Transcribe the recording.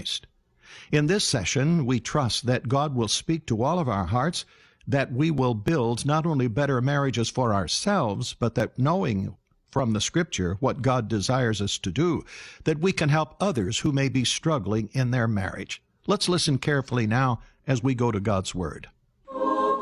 Christ. In this session, we trust that God will speak to all of our hearts, that we will build not only better marriages for ourselves, but that knowing from the Scripture what God desires us to do, that we can help others who may be struggling in their marriage. Let's listen carefully now as we go to God's Word.